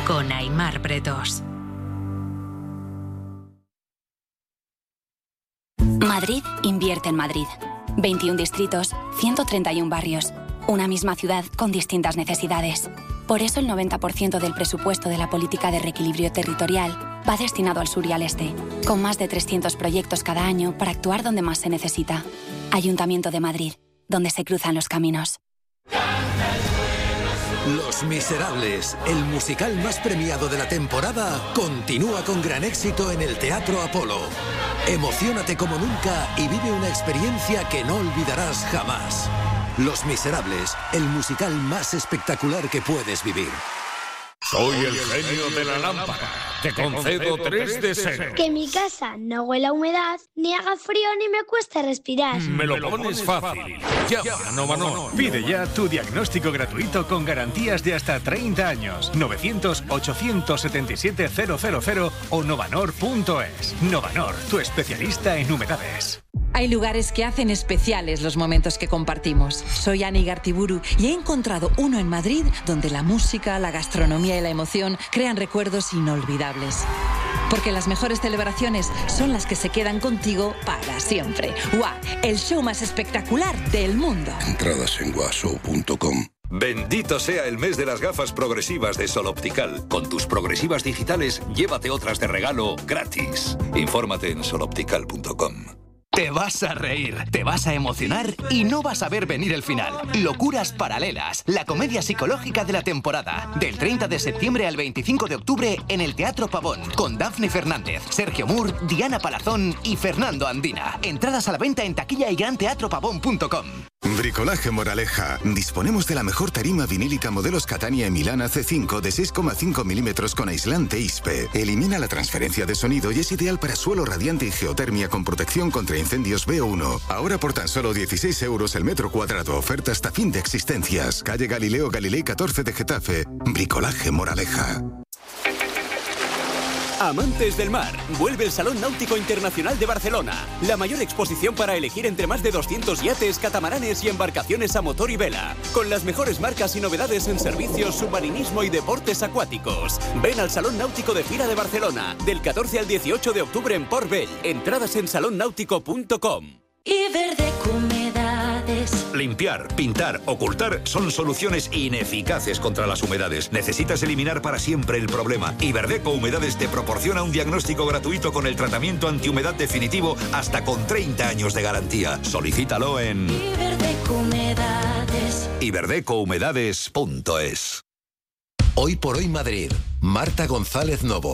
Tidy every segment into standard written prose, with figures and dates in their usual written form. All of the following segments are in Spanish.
con Aimar Pretos. Madrid invierte en Madrid. 21 distritos, 131 barrios. Una misma ciudad con distintas necesidades. Por eso el 90% del presupuesto de la política de reequilibrio territorial va destinado al sur y al este, con más de 300 proyectos cada año para actuar donde más se necesita. Ayuntamiento de Madrid, donde se cruzan los caminos. Los Miserables, el musical más premiado de la temporada, continúa con gran éxito en el Teatro Apolo. Emociónate como nunca y vive una experiencia que no olvidarás jamás. Los Miserables, el musical más espectacular que puedes vivir. Soy el genio de la lámpara. Te concedo 3 deseos. Que mi casa no huela a humedad, ni haga frío, ni me cueste respirar. Me lo pones fácil. Llama a Novanor. Pide ya tu diagnóstico gratuito con garantías de hasta 30 años. 900-877-000 o novanor.es. Novanor, tu especialista en humedades. Hay lugares que hacen especiales los momentos que compartimos. Soy Ani Gartiburu y he encontrado uno en Madrid donde la música, la gastronomía y la emoción crean recuerdos inolvidables. Porque las mejores celebraciones son las que se quedan contigo para siempre. ¡Guau! El show más espectacular del mundo. Entradas en guashow.com. Bendito sea el mes de las gafas progresivas de Sol Optical. Con tus progresivas digitales, llévate otras de regalo gratis. Infórmate en soloptical.com. Te vas a reír, te vas a emocionar y no vas a ver venir el final. Locuras Paralelas, la comedia psicológica de la temporada. Del 30 de septiembre al 25 de octubre en el Teatro Pavón. Con Dafne Fernández, Sergio Moore, Diana Palazón y Fernando Andina. Entradas a la venta en taquilla y granteatropavón.com. Bricolaje Moraleja. Disponemos de la mejor tarima vinílica modelos Catania y Milana C5 de 6,5 milímetros con aislante ISPE. Elimina la transferencia de sonido y es ideal para suelo radiante y geotermia con protección contra incendios B1. Ahora por tan solo 16 euros el metro cuadrado. Oferta hasta fin de existencias. Calle Galileo Galilei 14 de Getafe. Bricolaje Moraleja. Amantes del mar, vuelve el Salón Náutico Internacional de Barcelona. La mayor exposición para elegir entre más de 200 yates, catamaranes y embarcaciones a motor y vela. Con las mejores marcas y novedades en servicios, submarinismo y deportes acuáticos. Ven al Salón Náutico de Fira de Barcelona, del 14 al 18 de octubre en Port Vell. Entradas en salonnáutico.com. Iberdeco Humedades. Limpiar, pintar, ocultar son soluciones ineficaces contra las humedades. Necesitas eliminar para siempre el problema. Iberdeco Humedades te proporciona un diagnóstico gratuito con el tratamiento antihumedad definitivo hasta con 30 años de garantía. Solicítalo en Iberdeco Humedades. iberdecohumedades.es. Hoy por hoy Madrid. Marta González Novo.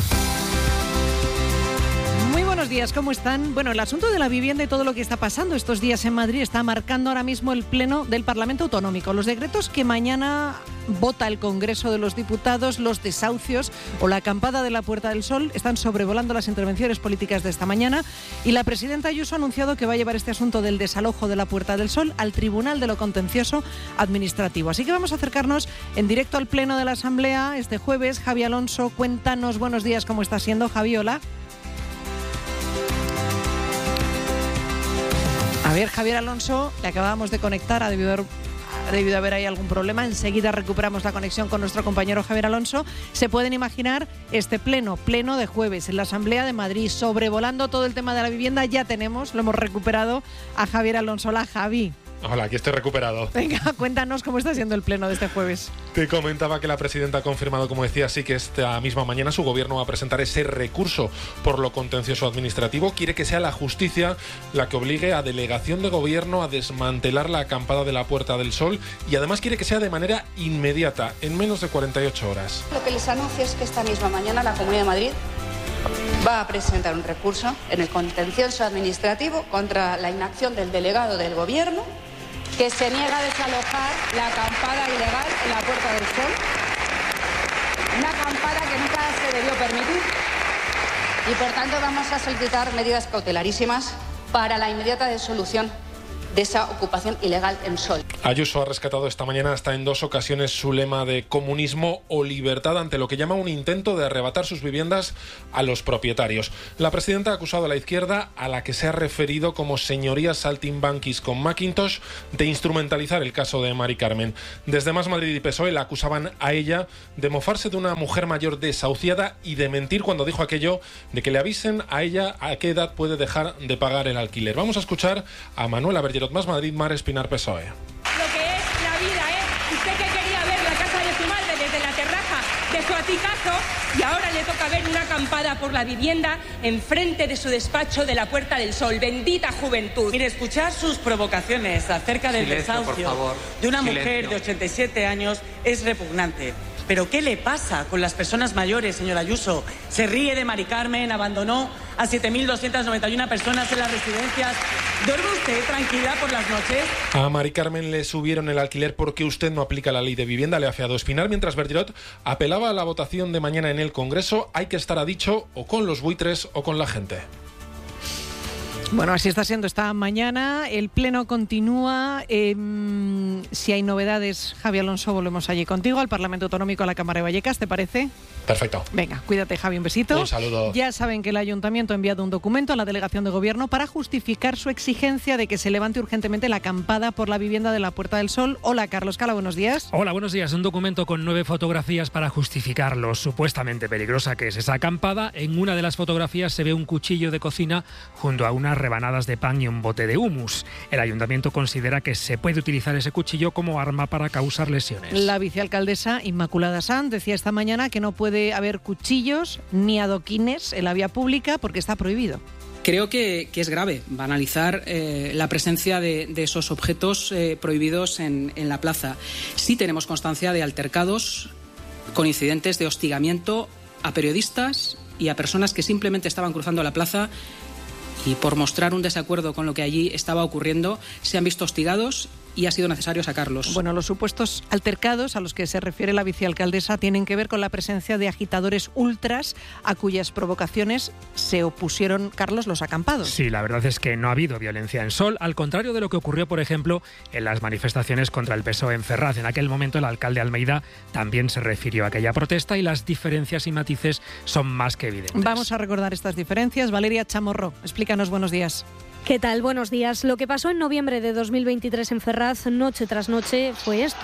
Buenos días, ¿cómo están? Bueno, el asunto de la vivienda y todo lo que está pasando estos días en Madrid está marcando ahora mismo el pleno del Parlamento Autonómico. Los decretos que mañana vota el Congreso de los Diputados, los desahucios o la acampada de la Puerta del Sol están sobrevolando las intervenciones políticas de esta mañana y la presidenta Ayuso ha anunciado que va a llevar este asunto del desalojo de la Puerta del Sol al Tribunal de lo Contencioso Administrativo. Así que vamos a acercarnos en directo al pleno de la Asamblea este jueves. Javi Alonso, cuéntanos, buenos días, ¿cómo está siendo? Javi, hola. A ver, Javier Alonso, le acabábamos de conectar, ha debido haber ahí algún problema. Enseguida recuperamos la conexión con nuestro compañero Javier Alonso. Se pueden imaginar este pleno de jueves en la Asamblea de Madrid, sobrevolando todo el tema de la vivienda. Ya tenemos, lo hemos recuperado a Javier Alonso. Hola, Javi. Hola, aquí estoy recuperado. Venga, cuéntanos cómo está siendo el pleno de este jueves. Te comentaba que la presidenta ha confirmado, como decía, sí que esta misma mañana su gobierno va a presentar ese recurso por lo contencioso administrativo. Quiere que sea la justicia la que obligue a delegación de gobierno a desmantelar la acampada de la Puerta del Sol y además quiere que sea de manera inmediata, en menos de 48 horas. Lo que les anuncio es que esta misma mañana la Comunidad de Madrid va a presentar un recurso en el contencioso administrativo contra la inacción del delegado del gobierno que se niega a desalojar la acampada ilegal en la Puerta del Sol. Una acampada que nunca se debió permitir. Y por tanto vamos a solicitar medidas cautelarísimas para la inmediata disolución de esa ocupación ilegal en Sol. Ayuso ha rescatado esta mañana hasta en 2 ocasiones su lema de comunismo o libertad ante lo que llama un intento de arrebatar sus viviendas a los propietarios. La presidenta ha acusado a la izquierda, a la que se ha referido como señorías saltimbanquis con Macintosh, de instrumentalizar el caso de Mari Carmen. Desde Más Madrid y PSOE la acusaban a ella de mofarse de una mujer mayor desahuciada y de mentir cuando dijo aquello de que le avisen a ella a qué edad puede dejar de pagar el alquiler. Vamos a escuchar a Manuela Bergerot, Más Madrid, Mar Espinar, PSOE. Lo que es la vida, usted que quería ver la casa de su madre desde la terraza de su aticazo y ahora le toca ver una acampada por la vivienda enfrente de su despacho de la Puerta del Sol. Bendita juventud. Mire, escuchar sus provocaciones acerca del desahucio de una mujer de 87 años es repugnante. ¿Pero qué le pasa con las personas mayores, señora Ayuso? Se ríe de Mari Carmen, abandonó a 7.291 personas en las residencias. ¿Duerme usted tranquila por las noches? A Mari Carmen le subieron el alquiler porque usted no aplica la ley de vivienda, le ha afeado Espinar, mientras Bergerot apelaba a la votación de mañana en el Congreso. Hay que estar, ha dicho, o con los buitres o con la gente. Bueno, así está siendo esta mañana. El Pleno continúa. Si hay novedades, Javi Alonso, volvemos allí contigo, al Parlamento Autonómico, a la Cámara de Vallecas, ¿te parece? Perfecto. Venga, cuídate, Javi, un besito. Un saludo. Ya saben que el Ayuntamiento ha enviado un documento a la Delegación de Gobierno para justificar su exigencia de que se levante urgentemente la acampada por la vivienda de la Puerta del Sol. Hola, Carlos Cala, buenos días. Hola, buenos días. Un documento con 9 fotografías para justificar lo supuestamente peligrosa que es esa acampada. En una de las fotografías se ve un cuchillo de cocina junto a unas rebanadas de pan y un bote de humus. El Ayuntamiento considera que se puede utilizar ese cuchillo como arma para causar lesiones. La vicealcaldesa Inmaculada Sanz decía esta mañana que no puede haber cuchillos ni adoquines en la vía pública porque está prohibido. Creo que es grave banalizar la presencia de esos objetos prohibidos en la plaza. Sí tenemos constancia de altercados con incidentes de hostigamiento a periodistas y a personas que simplemente estaban cruzando la plaza y por mostrar un desacuerdo con lo que allí estaba ocurriendo se han visto hostigados y ha sido necesario sacarlos. Bueno, los supuestos altercados a los que se refiere la vicealcaldesa tienen que ver con la presencia de agitadores ultras a cuyas provocaciones se opusieron, Carlos, los acampados. Sí, la verdad es que no ha habido violencia en Sol, al contrario de lo que ocurrió, por ejemplo, en las manifestaciones contra el PSOE en Ferraz. En aquel momento el alcalde Almeida también se refirió a aquella protesta y las diferencias y matices son más que evidentes. Vamos a recordar estas diferencias. Valeria Chamorro, explícanos, buenos días. ¿Qué tal? Buenos días. Lo que pasó en noviembre de 2023 en Ferraz, noche tras noche, fue esto.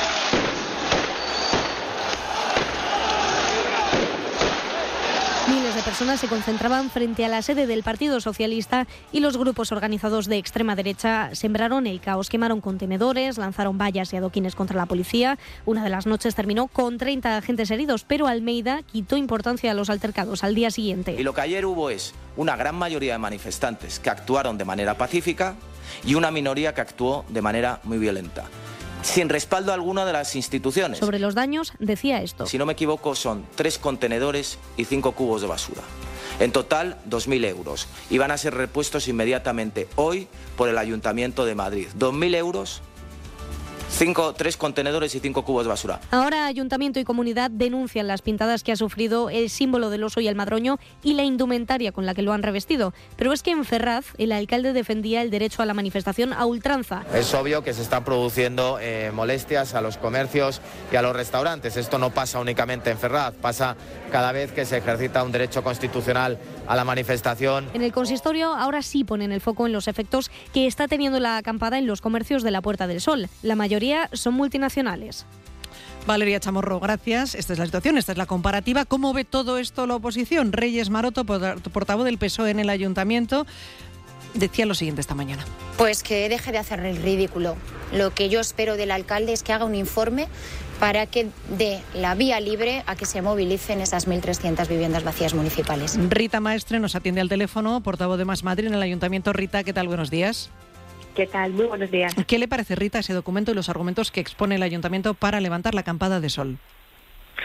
Miles de personas se concentraban frente a la sede del Partido Socialista y los grupos organizados de extrema derecha sembraron el caos, quemaron contenedores, lanzaron vallas y adoquines contra la policía. Una de las noches terminó con 30 agentes heridos, pero Almeida quitó importancia a los altercados al día siguiente. Y lo que ayer hubo es una gran mayoría de manifestantes que actuaron de manera pacífica y una minoría que actuó de manera muy violenta, sin respaldo alguno de las instituciones. Sobre los daños decía esto. Si no me equivoco, son 3 contenedores y 5 cubos de basura. En total, 2.000 euros. Y van a ser repuestos inmediatamente hoy por el Ayuntamiento de Madrid. 2.000 euros. 3 contenedores y 5 cubos de basura. Ahora Ayuntamiento y Comunidad denuncian las pintadas que ha sufrido el símbolo del oso y el madroño y la indumentaria con la que lo han revestido. Pero es que en Ferraz el alcalde defendía el derecho a la manifestación a ultranza. Es obvio que se están produciendo molestias a los comercios y a los restaurantes. Esto no pasa únicamente en Ferraz, pasa cada vez que se ejercita un derecho constitucional a la manifestación. En el consistorio ahora sí ponen el foco en los efectos que está teniendo la acampada en los comercios de la Puerta del Sol. La mayoría son multinacionales. Valeria Chamorro, gracias. Esta es la situación, esta es la comparativa. ¿Cómo ve todo esto la oposición? Reyes Maroto, portavoz del PSOE en el Ayuntamiento, decía lo siguiente esta mañana. Pues que deje de hacer el ridículo. Lo que yo espero del alcalde es que haga un informe para que dé la vía libre a que se movilicen esas 1.300 viviendas vacías municipales. Rita Maestre nos atiende al teléfono, portavoz de Más Madrid en el Ayuntamiento. Rita, ¿qué tal? Buenos días. ¿Qué tal? Muy buenos días. ¿Qué le parece, Rita, ese documento y los argumentos que expone el Ayuntamiento para levantar la acampada de Sol?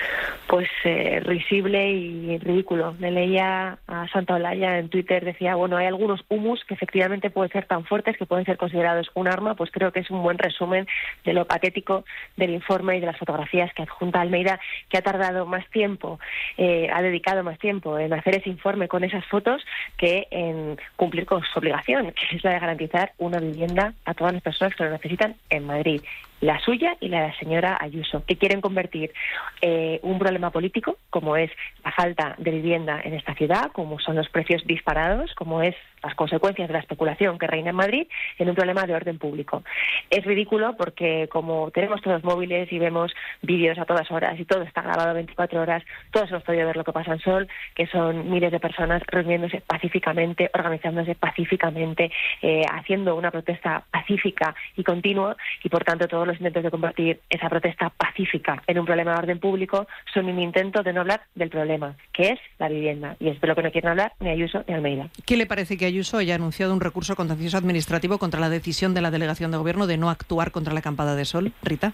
pues risible y ridículo. Le leía a Santa Olaya en Twitter, decía, bueno, hay algunos humus que efectivamente pueden ser tan fuertes que pueden ser considerados un arma. Pues creo que es un buen resumen de lo patético del informe y de las fotografías que adjunta Almeida, que ha tardado más tiempo, ha dedicado más tiempo en hacer ese informe con esas fotos que en cumplir con su obligación, que es la de garantizar una vivienda a todas las personas que lo necesitan en Madrid. La suya y la de la señora Ayuso, que quieren convertir un problema político, como es la falta de vivienda en esta ciudad, como son los precios disparados, como es las consecuencias de la especulación que reina en Madrid, en un problema de orden público. Es ridículo porque como tenemos todos móviles y vemos vídeos a todas horas y todo está grabado 24 horas, todos hemos podido ver lo que pasa en Sol, que son miles de personas reuniéndose pacíficamente, organizándose pacíficamente, haciendo una protesta pacífica y continua, y por tanto todos los intentos de convertir esa protesta pacífica en un problema de orden público son un intento de no hablar del problema, que es la vivienda, y es de lo que no quieren hablar ni Ayuso ni Almeida. ¿Qué le parece que Ayuso haya anunciado un recurso contencioso administrativo contra la decisión de la delegación de gobierno de no actuar contra la acampada de Sol? Rita.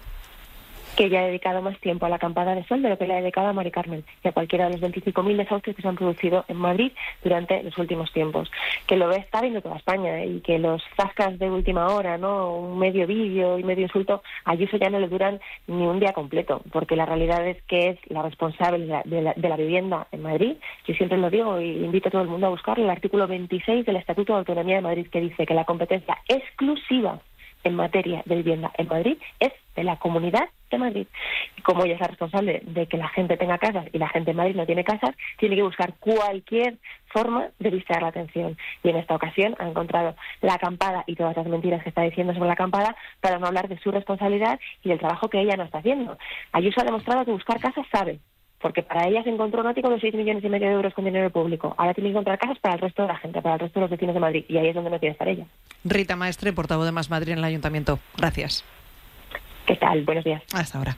Que ya ha dedicado más tiempo a la acampada de Sol de lo que le ha dedicado a Mari Carmen y a cualquiera de los 25.000 desahucios que se han producido en Madrid durante los últimos tiempos. Que lo está viendo toda España, y que los zascas de última hora, ¿no?, un medio vídeo y medio insulto, a Ayuso ya no le duran ni un día completo, porque la realidad es que es la responsable de la vivienda en Madrid. Yo siempre lo digo y invito a todo el mundo a buscar el artículo 26 del Estatuto de Autonomía de Madrid, que dice que la competencia exclusiva en materia de vivienda en Madrid es de la Comunidad de Madrid. Y como ella es la responsable de que la gente tenga casas y la gente en Madrid no tiene casas, tiene que buscar cualquier forma de distraer la atención. Y en esta ocasión ha encontrado la acampada y todas las mentiras que está diciendo sobre la acampada para no hablar de su responsabilidad y del trabajo que ella no está haciendo. Ayuso ha demostrado que buscar casas sabe, porque para ella se encontró un ático de 6,5 millones de euros con dinero público. Ahora tiene que encontrar casas para el resto de la gente, para el resto de los vecinos de Madrid, y ahí es donde no quiere estar ella. Rita Maestre, portavoz de Más Madrid en el Ayuntamiento. Gracias. ¿Qué tal? Buenos días. Hasta ahora.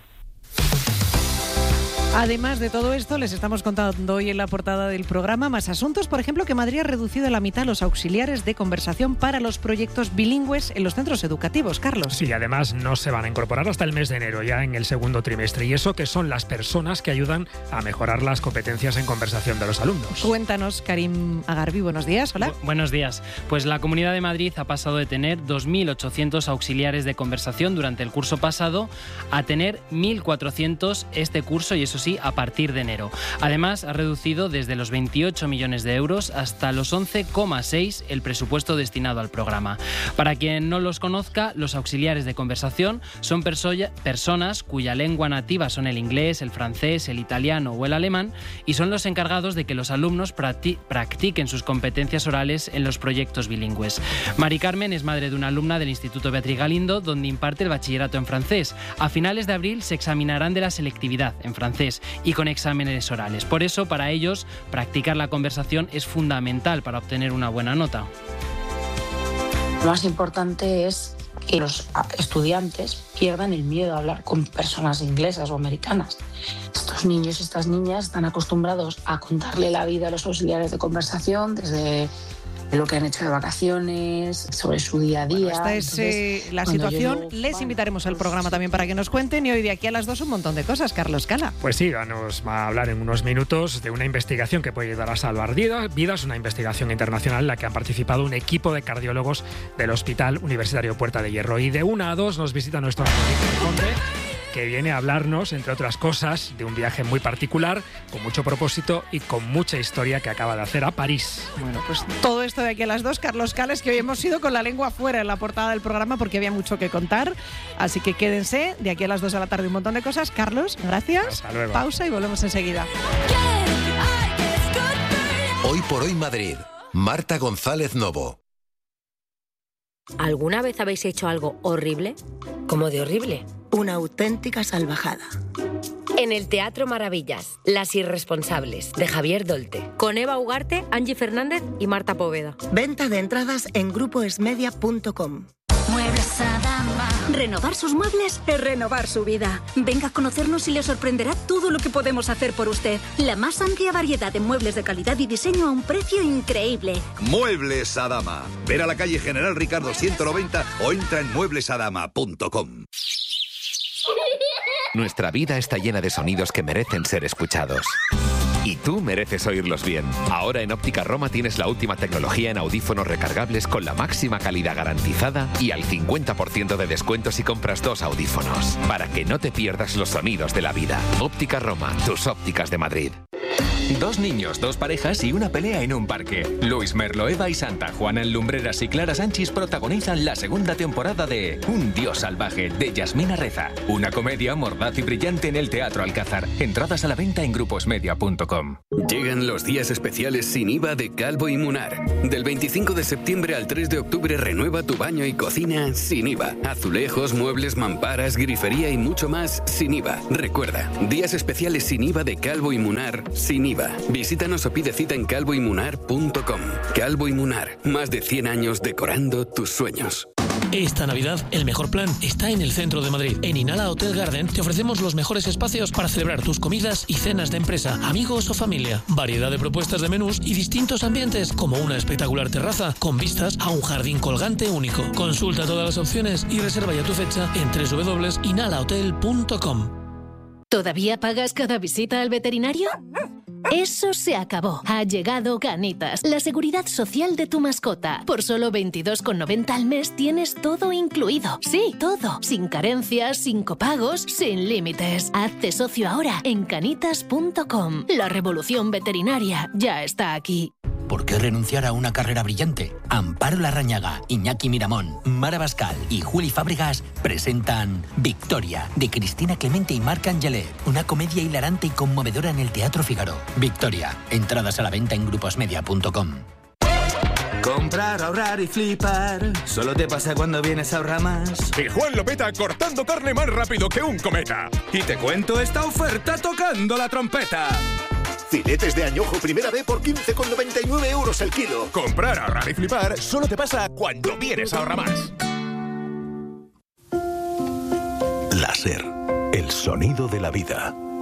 Además de todo esto, les estamos contando hoy en la portada del programa más asuntos. Por ejemplo, que Madrid ha reducido a la mitad los auxiliares de conversación para los proyectos bilingües en los centros educativos. Carlos. Sí, además no se van a incorporar hasta el mes de enero, ya en el segundo trimestre. Y eso que son las personas que ayudan a mejorar las competencias en conversación de los alumnos. Cuéntanos, Karim Agarbi. Buenos días. Hola. Buenos días. Pues la Comunidad de Madrid ha pasado de tener 2.800 auxiliares de conversación durante el curso pasado a tener 1.400 este curso, y eso sí, a partir de enero. Además, ha reducido desde los 28 millones de euros hasta los 11,6 el presupuesto destinado al programa. Para quien no los conozca, los auxiliares de conversación son personas cuya lengua nativa son el inglés, el francés, el italiano o el alemán, y son los encargados de que los alumnos practiquen sus competencias orales en los proyectos bilingües. Mari Carmen es madre de una alumna del Instituto Beatriz Galindo, donde imparte el bachillerato en francés. A finales de abril se examinarán de la selectividad en francés y con exámenes orales. Por eso, para ellos, practicar la conversación es fundamental para obtener una buena nota. Lo más importante es que los estudiantes pierdan el miedo a hablar con personas inglesas o americanas. Estos niños y estas niñas están acostumbrados a contarle la vida a los auxiliares de conversación desde lo que han hecho de vacaciones, sobre su día a día. Bueno, esta es la situación. Les invitaremos al programa también para que nos cuenten, y hoy de aquí a las 2 un montón de cosas. Carlos Cala. Pues sí, nos va a hablar en unos minutos de una investigación que puede ayudar a salvar vidas, una investigación internacional en la que han participado un equipo de cardiólogos del Hospital Universitario Puerta de Hierro. Y de 1 a 2 nos visita nuestro amigo Víctor Conde, que viene a hablarnos, entre otras cosas, de un viaje muy particular, con mucho propósito y con mucha historia que acaba de hacer a París. Bueno, pues todo esto de aquí a las 2, Carlos Cales, que hoy hemos ido con la lengua fuera en la portada del programa porque había mucho que contar. Así que quédense, de aquí a las 2 de la tarde un montón de cosas. Carlos, gracias. Hasta luego. Pausa y volvemos enseguida. Hoy por hoy Madrid. Marta González Novo. ¿Alguna vez habéis hecho algo horrible? ¿Cómo de horrible? Una auténtica salvajada. En el Teatro Maravillas, Las Irresponsables, de Javier Dolte, con Eva Ugarte, Angie Fernández y Marta Poveda. Venta de entradas en grupoesmedia.com. Muebles Adama. Renovar sus muebles es renovar su vida. Venga a conocernos y le sorprenderá todo lo que podemos hacer por usted. La más amplia variedad de muebles de calidad y diseño a un precio increíble. Muebles Adama. Ver a la calle General Ricardo 190 o entra en mueblesadama.com. Nuestra vida está llena de sonidos que merecen ser escuchados. Y tú mereces oírlos bien. Ahora en Óptica Roma tienes la última tecnología en audífonos recargables con la máxima calidad garantizada y al 50% de descuento si compras 2 audífonos. Para que no te pierdas los sonidos de la vida. Óptica Roma, tus ópticas de Madrid. 2 niños, 2 parejas y una pelea en un parque. Luis Merlo, Eva y Santa Juana en Lumbreras y Clara Sánchez protagonizan la segunda temporada de Un Dios Salvaje, de Yasmina Reza. Una comedia mordaz y brillante en el Teatro Alcázar. Entradas a la venta en gruposmedia.com. Llegan los días especiales sin IVA de Calvo y Munar. Del 25 de septiembre al 3 de octubre renueva tu baño y cocina sin IVA. Azulejos, muebles, mamparas, grifería y mucho más sin IVA. Recuerda, días especiales sin IVA de Calvo y Munar sin IVA. Visítanos o pide cita en calvoymunar.com. Calvo y Munar, más de 100 años decorando tus sueños. Esta Navidad, el mejor plan está en el centro de Madrid. En Inala Hotel Garden te ofrecemos los mejores espacios para celebrar tus comidas y cenas de empresa, amigos o familia. Variedad de propuestas de menús y distintos ambientes, como una espectacular terraza con vistas a un jardín colgante único. Consulta todas las opciones y reserva ya tu fecha en www.inalahotel.com. ¿Todavía pagas cada visita al veterinario? Eso se acabó. Ha llegado Canitas, la seguridad social de tu mascota. Por solo 22,90 al mes tienes todo incluido. Sí, todo. Sin carencias, sin copagos, sin límites. Hazte socio ahora en canitas.com. La revolución veterinaria ya está aquí. ¿Por qué renunciar a una carrera brillante? Amparo Larrañaga, Iñaki Miramón, Mara Bascal y Juli Fábregas presentan Victoria, de Cristina Clemente y Marc Angelet. Una comedia hilarante y conmovedora en el Teatro Fígaro. Victoria. Entradas a la venta en gruposmedia.com. Comprar, ahorrar y flipar. Solo te pasa cuando vienes a Ahorramás. Y Juan lo peta cortando carne más rápido que un cometa. Y te cuento esta oferta tocando la trompeta. Filetes de añojo primera B por 15,99 euros el kilo. Comprar, ahorrar y flipar solo te pasa cuando vienes a Ahorramás. Láser, el sonido de la vida.